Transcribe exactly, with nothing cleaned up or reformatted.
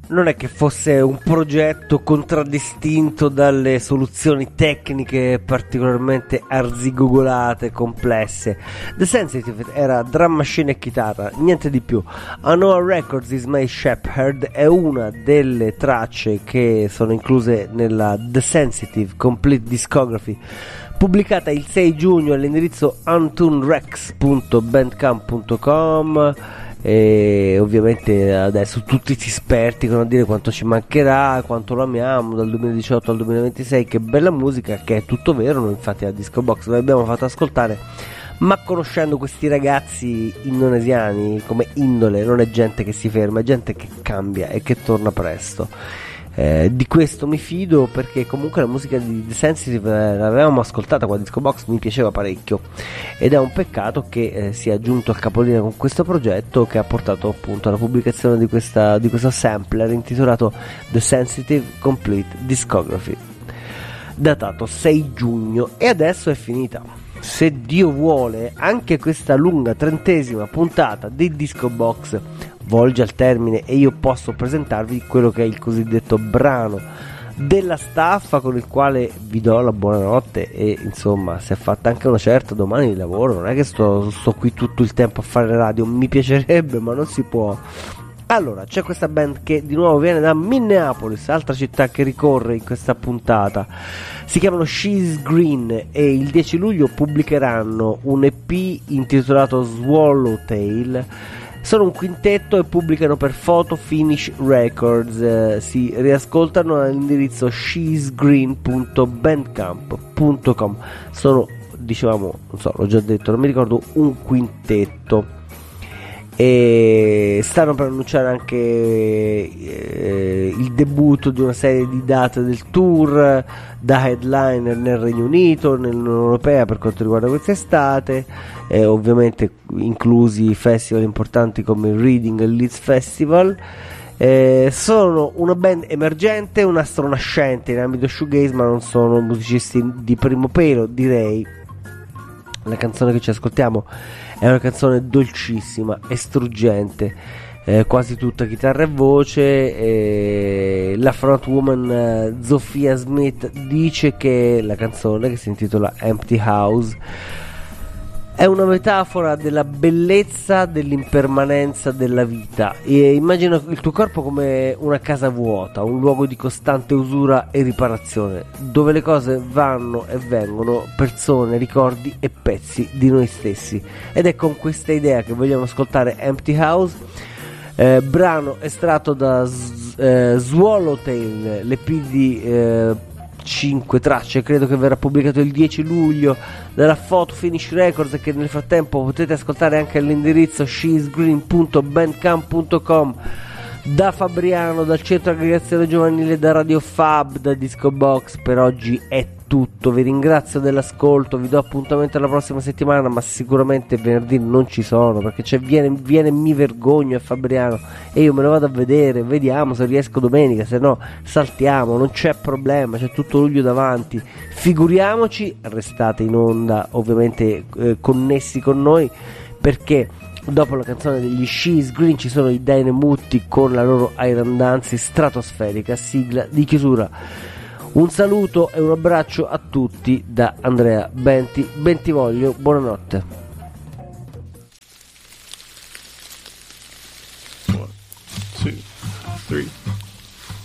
non è che fosse un progetto contraddistinto dalle soluzioni tecniche particolarmente arzigogolate, complesse. The Sensitive era drum machine e chitarra, niente di più. Anoa Records is My Shepherd è una delle tracce che sono incluse nella The Sensitive Complete Discography, pubblicata il sei giugno all'indirizzo untunrex punto bandcamp punto com. E ovviamente adesso tutti si sperticano a dire quanto ci mancherà, quanto lo amiamo dal duemiladiciotto al duemilaventisei, che bella musica, che è tutto vero. Noi infatti a Disco Box l'abbiamo fatto ascoltare, ma conoscendo questi ragazzi indonesiani come indole, non è gente che si ferma, è gente che cambia e che torna presto. Eh, di questo mi fido, perché comunque la musica di The Sensitive eh, l'avevamo ascoltata qua a Disco Box, mi piaceva parecchio, ed è un peccato che eh, sia giunto a capolinea con questo progetto che ha portato appunto alla pubblicazione di, questa, di questo sampler intitolato The Sensitive Complete Discography, datato sei giugno. E adesso è finita, se Dio vuole, anche questa lunga trentesima puntata di Disco Box volge al termine e io posso presentarvi quello che è il cosiddetto brano della staffa, con il quale vi do la buonanotte. E insomma, si è fatta anche una certa, domani di lavoro, non è che sto, sto qui tutto il tempo a fare radio, mi piacerebbe ma non si può. Allora, c'è questa band che di nuovo viene da Minneapolis, altra città che ricorre in questa puntata. Si chiamano She's Green e il dieci luglio pubblicheranno un E P intitolato Swallowtail. Sono un quintetto e pubblicano per Photo Finish Records. Eh, si riascoltano all'indirizzo she's green punto bandcamp punto com. Sono, dicevamo, non so, l'ho già detto, non mi ricordo, un quintetto. E stanno per annunciare anche eh, il debutto di una serie di date del tour da headliner nel Regno Unito, nell'Unione Europea per quanto riguarda quest'estate, eh, ovviamente inclusi festival importanti come il Reading e il Leeds Festival. Eh, sono una band emergente, un astro nascente in ambito shoegaze, ma non sono musicisti di primo pelo, direi. La canzone che ci ascoltiamo è una canzone dolcissima e struggente, eh, quasi tutta chitarra e voce. Eh, la frontwoman eh, Zofia Smith dice che la canzone, che si intitola Empty House, è una metafora della bellezza dell'impermanenza della vita. E immagina il tuo corpo come una casa vuota, un luogo di costante usura e riparazione, dove le cose vanno e vengono, persone, ricordi e pezzi di noi stessi. Ed è con questa idea che vogliamo ascoltare Empty House, eh, brano estratto da eh, Swallowtail, l'E P di eh, cinque tracce, credo che verrà pubblicato il dieci luglio dalla Photo Finish Records, che nel frattempo potete ascoltare anche all'indirizzo she's green punto bandcamp punto com. Da Fabriano, dal centro aggregazione giovanile, da Radio Fab, da Disco Box, per oggi è tutto. Vi ringrazio dell'ascolto, vi do appuntamento alla prossima settimana, ma sicuramente venerdì non ci sono, perché c'è viene, viene Mi Vergogno a Fabriano e io me lo vado a vedere. Vediamo se riesco domenica, se no saltiamo, non c'è problema, c'è tutto luglio davanti. Figuriamoci, restate in onda ovviamente eh, connessi con noi, perché dopo la canzone degli She's Green ci sono i Dynamutti con la loro Iron Dance stratosferica, sigla di chiusura. Un saluto e un abbraccio a tutti da Andrea Benti. Bentivoglio, buonanotte. One, two, three.